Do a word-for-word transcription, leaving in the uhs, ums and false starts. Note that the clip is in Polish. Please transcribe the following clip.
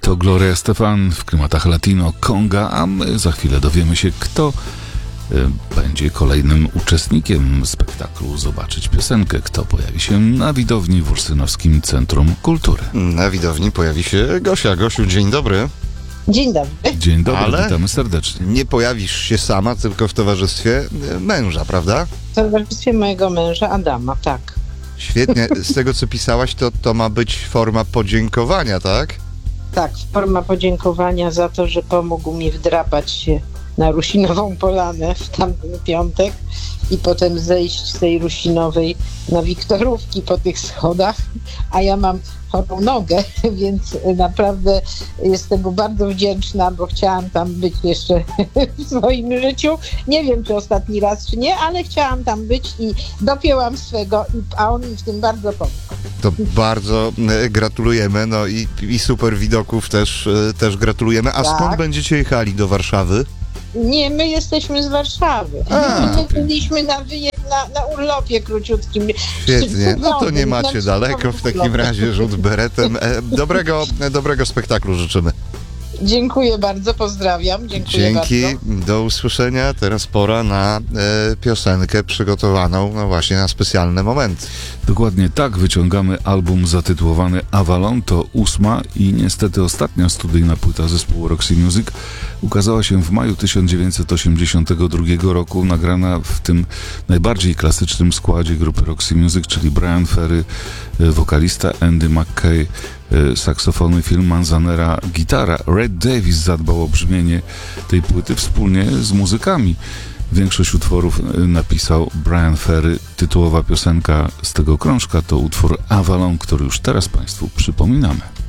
To Gloria Estefan w klimatach latino, conga, a my za chwilę dowiemy się, kto y, będzie kolejnym uczestnikiem spektaklu Zobaczyć piosenkę, kto pojawi się na widowni w Ursynowskim Centrum Kultury. Na widowni pojawi się Gosia. Gosiu, dzień dobry. Dzień dobry. Dzień dobry, Ale witamy serdecznie. Nie pojawisz się sama, tylko w towarzystwie męża, prawda? W towarzystwie mojego męża Adama, tak. Świetnie. Z tego, co pisałaś, to, to ma być forma podziękowania, tak? Tak, forma podziękowania za to, że pomógł mi wdrapać się na Rusinową Polanę w tamten piątek i potem zejść z tej Rusinowej na Wiktorówki po tych schodach, a ja mam chorą nogę, więc naprawdę jestem mu bardzo wdzięczna, bo chciałam tam być jeszcze w swoim życiu. Nie wiem, czy ostatni raz, czy nie, ale chciałam tam być i dopięłam swego, a on mi w tym bardzo pomógł. To bardzo e, gratulujemy, no i, i super widoków też, e, też gratulujemy. A Tak. skąd będziecie jechali do Warszawy? Nie, my jesteśmy z Warszawy. A, my okej. byliśmy na, wyje- na, na urlopie króciutkim. Świetnie, no to nie Cudownym, macie znaczy, daleko w takim urlopie. razie rzut beretem. E, dobrego, dobrego spektaklu życzymy. Dziękuję bardzo, pozdrawiam. Dziękuję Dzięki, bardzo. do usłyszenia. Teraz pora na e, piosenkę przygotowaną no właśnie na specjalne momenty. Dokładnie tak, wyciągamy album zatytułowany Avalon, to ósma i niestety ostatnia studyjna płyta zespołu Roxy Music. Ukazała się w maju tysiąc dziewięćset osiemdziesiątego drugiego roku, nagrana w tym najbardziej klasycznym składzie grupy Roxy Music, czyli Bryan Ferry, wokalista, Andy McKay, saksofony, Phil Manzanera, gitara. Red Davies zadbał o brzmienie tej płyty wspólnie z muzykami. Większość utworów napisał Bryan Ferry. Tytułowa piosenka z tego krążka to utwór Avalon, który już teraz Państwu przypominamy.